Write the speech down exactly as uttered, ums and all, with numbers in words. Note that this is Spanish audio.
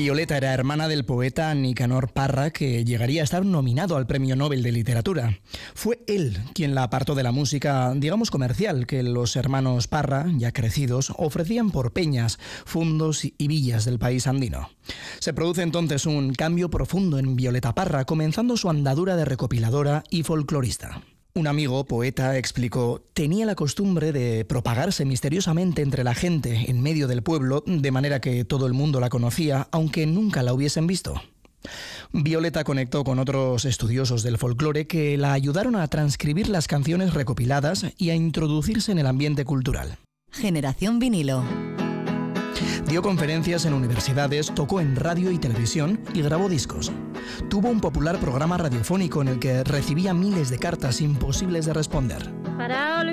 Violeta era hermana del poeta Nicanor Parra, que llegaría a estar nominado al Premio Nobel de Literatura. Fue él quien la apartó de la música, digamos, comercial, que los hermanos Parra, ya crecidos, ofrecían por peñas, fundos y villas del país andino. Se produce entonces un cambio profundo en Violeta Parra, comenzando su andadura de recopiladora y folclorista. Un amigo, poeta, explicó: tenía la costumbre de propagarse misteriosamente entre la gente en medio del pueblo, de manera que todo el mundo la conocía, aunque nunca la hubiesen visto. Violeta conectó con otros estudiosos del folclore que la ayudaron a transcribir las canciones recopiladas y a introducirse en el ambiente cultural. Generación Vinilo. Dio conferencias en universidades, tocó en radio y televisión y grabó discos. Tuvo un popular programa radiofónico en el que recibía miles de cartas imposibles de responder. Para